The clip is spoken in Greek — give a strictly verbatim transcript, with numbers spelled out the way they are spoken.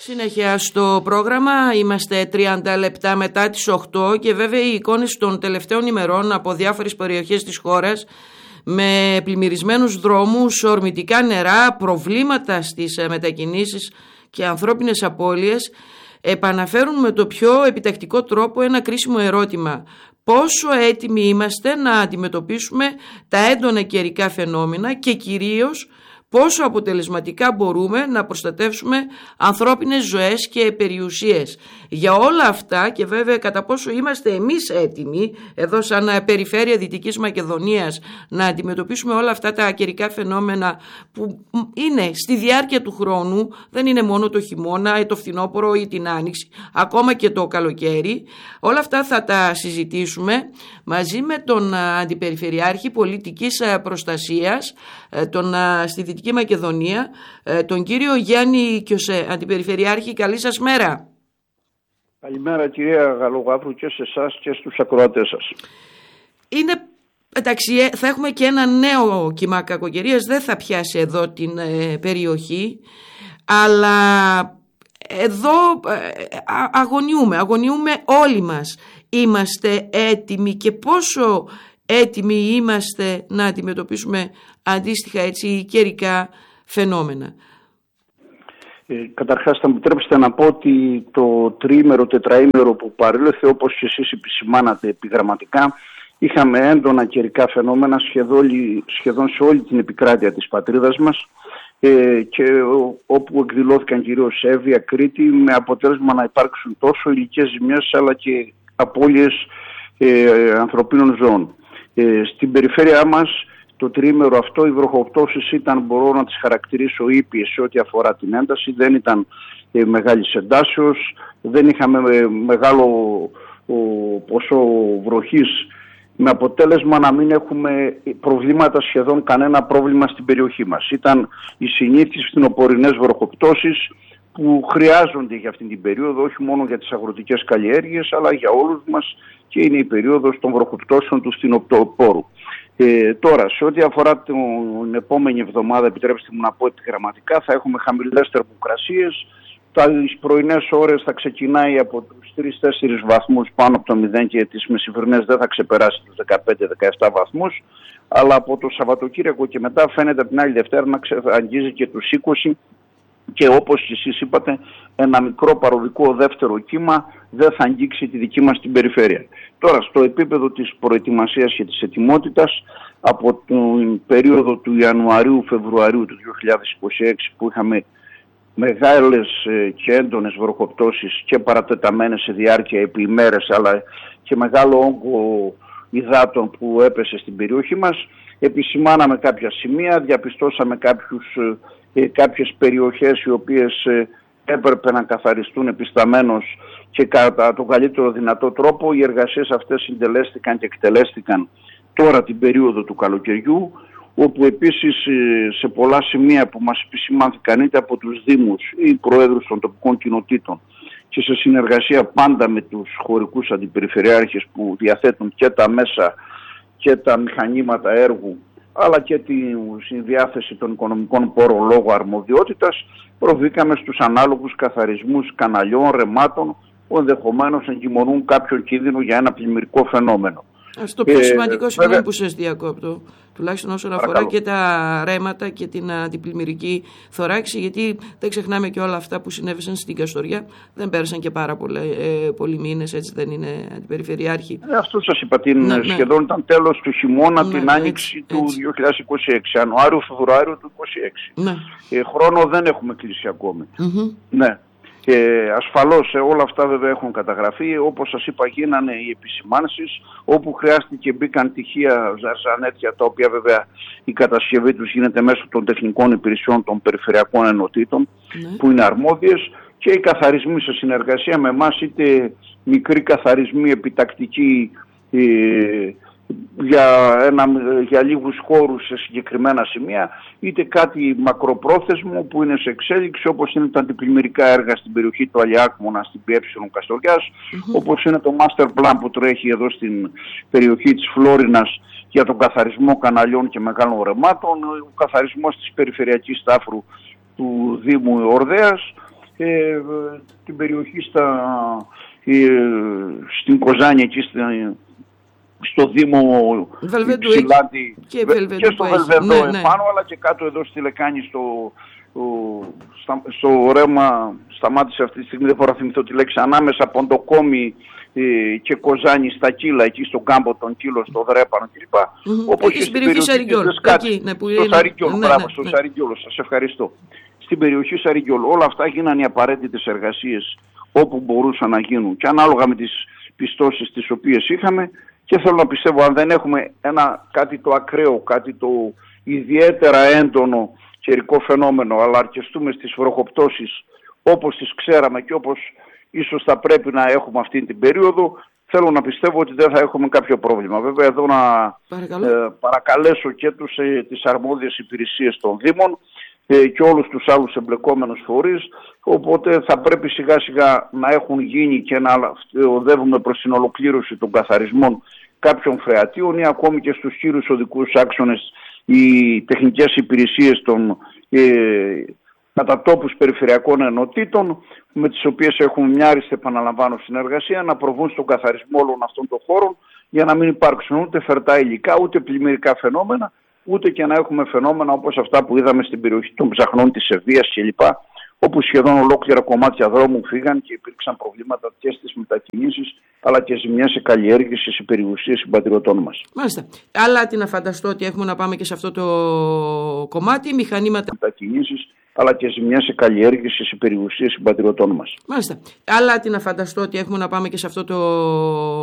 Συνέχεια στο πρόγραμμα, είμαστε τριάντα λεπτά μετά τις οκτώ και βέβαια οι εικόνες των τελευταίων ημερών από διάφορες περιοχές της χώρας με πλημμυρισμένους δρόμους, ορμητικά νερά, προβλήματα στις μετακινήσεις και ανθρώπινες απώλειες επαναφέρουν με το πιο επιτακτικό τρόπο ένα κρίσιμο ερώτημα. Πόσο έτοιμοι είμαστε να αντιμετωπίσουμε τα έντονα καιρικά φαινόμενα και κυρίως πόσο αποτελεσματικά μπορούμε να προστατεύσουμε ανθρώπινες ζωές και περιουσίες. Για όλα αυτά και βέβαια κατά πόσο είμαστε εμείς έτοιμοι εδώ σαν περιφέρεια Δυτικής Μακεδονίας να αντιμετωπίσουμε όλα αυτά τα καιρικά φαινόμενα που είναι στη διάρκεια του χρόνου, δεν είναι μόνο το χειμώνα, το φθινόπωρο ή την άνοιξη, ακόμα και το καλοκαίρι. Όλα αυτά θα τα συζητήσουμε μαζί με τον Αντιπεριφερειάρχη Πολιτικής Προστασίας τον, στη Δυτική Μακεδονία, τον κύριο Γιάννη Κιωσέ. Αντιπεριφερειάρχη, καλή σας μέρα. Καλημέρα κυρία Γαλογαύρου και σε εσάς και στους ακροατές σας. Είναι, εντάξει, θα έχουμε και ένα νέο κύμα κακοκαιρίας, δεν θα πιάσει εδώ την ε, περιοχή, αλλά εδώ ε, αγωνιούμε, αγωνιούμε όλοι μας. Είμαστε έτοιμοι και πόσο έτοιμοι είμαστε να αντιμετωπίσουμε αντίστοιχα έτσι καιρικά φαινόμενα. Ε, καταρχάς θα μου επιτρέψετε να πω ότι το τριήμερο, τετραήμερο που παρήλθε, όπως και εσείς επισημάνατε επιγραμματικά, είχαμε έντονα καιρικά φαινόμενα σχεδόν, σχεδόν σε όλη την επικράτεια της πατρίδας μας ε, και όπου εκδηλώθηκαν κυρίως σε Εύβοια, Κρήτη, με αποτέλεσμα να υπάρξουν τόσο υλικές ζημιές αλλά και απώλειες ε, ανθρωπίνων ζώων. Ε, στην περιφέρειά μας το τριήμερο αυτό οι βροχοπτώσεις ήταν, μπορώ να τις χαρακτηρίσω, ήπιες σε ό,τι αφορά την ένταση, δεν ήταν ε, μεγάλης εντάσεως, δεν είχαμε ε, μεγάλο ο, ποσό βροχής, με αποτέλεσμα να μην έχουμε προβλήματα, σχεδόν κανένα πρόβλημα στην περιοχή μας. Ήταν οι συνήθεις φθινοπορεινές βροχοπτώσεις που χρειάζονται για αυτήν την περίοδο, όχι μόνο για τις αγροτικές καλλιέργειες, αλλά για όλους μας, και είναι η περίοδος των βροχοπτώσεων του φθινοπόρου. Ε, τώρα, σε ό,τι αφορά την επόμενη εβδομάδα, επιτρέψτε μου να πω επιγραμματικά, θα έχουμε χαμηλές θερμοκρασίες. Τις πρωινές ώρες θα ξεκινάει από τους τρεις τέσσερις βαθμούς πάνω από το μηδέν και τις μεσημβρινές δεν θα ξεπεράσει τους δεκαπέντε δεκαεπτά βαθμούς. Αλλά από το Σαββατοκύριακο και μετά φαίνεται από την άλλη Δευτέρα να αγγίζει και τους είκοσι. Και όπως και εσείς είπατε, ένα μικρό παροδικό δεύτερο κύμα δεν θα αγγίξει τη δική μας την περιφέρεια. Τώρα, στο επίπεδο της προετοιμασίας και της ετοιμότητας, από την περίοδο του Ιανουαρίου-Φεβρουαρίου του δύο χιλιάδες είκοσι έξι που είχαμε μεγάλες και έντονες βροχοπτώσεις και παρατεταμένες σε διάρκεια επί ημέρες, αλλά και μεγάλο όγκο υδάτων που έπεσε στην περιοχή μας, επισημάναμε κάποια σημεία, διαπιστώσαμε κάποιους Ε, κάποιες περιοχές οι οποίες ε, έπρεπε να καθαριστούν επισταμένως και κατά τον καλύτερο δυνατό τρόπο. Οι εργασίες αυτές συντελέστηκαν και εκτελέστηκαν τώρα την περίοδο του καλοκαιριού, όπου επίσης ε, σε πολλά σημεία που μας επισημάνθηκαν είτε από τους Δήμους ή προέδρους των τοπικών κοινοτήτων και σε συνεργασία πάντα με τους χωρικούς αντιπεριφερειάρχες που διαθέτουν και τα μέσα και τα μηχανήματα έργου, αλλά και τη συνδιάθεση των οικονομικών πόρων λόγω αρμοδιότητας, προβήκαμε στους ανάλογους καθαρισμούς καναλιών, ρεμάτων, που ενδεχομένως εγκυμονούν κάποιο κίνδυνο για ένα πλημμυρικό φαινόμενο. Αυτό πιο ε, σημαντικό σημείο που σας διακόπτω, τουλάχιστον όσον παρακαλώ. αφορά και τα ρέματα και την αντιπλημμυρική θωράξη, γιατί δεν ξεχνάμε και όλα αυτά που συνέβησαν στην Καστοριά, δεν πέρασαν και πάρα πολλοί, ε, πολλοί μήνες, έτσι δεν είναι, Αντιπεριφερειάρχη? Ε, αυτό σας είπα, την, ναι, σχεδόν ναι. ήταν τέλος του χειμώνα, ναι, την άνοιξη έτσι, του έτσι. δύο χιλιάδες είκοσι έξι, Ιανουάριο-Φεβρουάριο του είκοσι έξι. Ναι. Ε, χρόνο δεν έχουμε κλείσει ακόμη. Mm-hmm. Ναι. Και ασφαλώς όλα αυτά βέβαια έχουν καταγραφεί, όπως σας είπα γίνανε οι επισημάνσεις, όπου χρειάστηκε μπήκαν τυχεία ζαρζανέτια, τα οποία βέβαια η κατασκευή τους γίνεται μέσω των τεχνικών υπηρεσιών των περιφερειακών ενωτήτων, ναι. που είναι αρμόδιες, και οι καθαρισμοί σε συνεργασία με εμάς, είτε μικροί καθαρισμοί επιτακτικοί ε, για, ένα, για λίγους χώρους σε συγκεκριμένα σημεία, είτε κάτι μακροπρόθεσμο που είναι σε εξέλιξη, όπως είναι τα αντιπλημμυρικά έργα στην περιοχή του Αλιάκμονα, στην ΠΕ Καστοριάς, mm-hmm. όπως είναι το Master Plan που τρέχει εδώ στην περιοχή της Φλόρινας για τον καθαρισμό καναλιών και μεγάλων ρεμάτων, ο καθαρισμός της περιφερειακής τάφρου του Δήμου Ορδέας, ε, την περιοχή στα, ε, στην Κοζάνη, εκεί στην, στο Δήμο Ξυλάντη και, και στο Βελβεδό ναι, ναι. επάνω, αλλά και κάτω εδώ στη Λεκάνη στο, στο, στο ρέμα, σταμάτησε αυτή τη στιγμή, δεν μπορώ να θυμηθώ τη λέξη, ανάμεσα Ποντοκόμη ε, και Κοζάνη στα Κύλα, εκεί στον κάμπο των Κύλων, στο Δρέπανο κλπ. Mm-hmm. Όπως και στην περιοχή Σαρικιόλ, ναι, που στο Σαρικιόλ, ναι, μπράβο, ναι, στο ναι. Σαρικιόλ, σας ευχαριστώ. Στην περιοχή Σαρικιόλ, όλα αυτά γίνανε οι απαραίτητες εργασίες όπου μπορούσαν να γίνουν και ανάλογα με τις πιστώσεις τις οποίες είχαμε. Και θέλω να πιστεύω, αν δεν έχουμε ένα, κάτι το ακραίο, κάτι το ιδιαίτερα έντονο καιρικό φαινόμενο, αλλά αρκεστούμε στις βροχοπτώσεις όπως τις ξέραμε και όπως ίσως θα πρέπει να έχουμε αυτή την περίοδο, θέλω να πιστεύω ότι δεν θα έχουμε κάποιο πρόβλημα. Βέβαια εδώ να ε, παρακαλέσω και τους, ε, τις αρμόδιες υπηρεσίες των Δήμων ε, και όλους τους άλλους εμπλεκόμενους φορείς, οπότε θα πρέπει σιγά σιγά να έχουν γίνει και να οδεύουμε προς την ολοκλήρωση των καθαρισμών κάποιων φρεατίων ή ακόμη και στους κύριους οδικούς άξονες οι τεχνικές υπηρεσίες των ε, κατά τόπους περιφερειακών ενωτήτων, με τις οποίες έχουμε μια άριστη, επαναλαμβάνω, συνεργασία, να προβούν στον καθαρισμό όλων αυτών των χώρων για να μην υπάρξουν ούτε φερτά υλικά, ούτε πλημμυρικά φαινόμενα, ούτε και να έχουμε φαινόμενα όπως αυτά που είδαμε στην περιοχή των Ψαχνών της Ευβοίας κλπ, όπου σχεδόν ολόκληρα κομμάτια δρόμου φύγαν και υπήρξαν προβλήματα και στις μετακινήσεις, αλλά και ζημιές σε καλλιέργειες και σε περιουσίες συμπατριωτών μας. Μάλιστα. Αλλά τι να φανταστώ ότι έχουμε να πάμε και σε αυτό το κομμάτι, μηχανήματα. Μετακινήσεις, αλλά και ζημιές σε καλλιέργειες και σε περιουσίες συμπατριωτών μας. Μάλιστα. Αλλά τι να φανταστώ ότι έχουμε να πάμε και σε αυτό το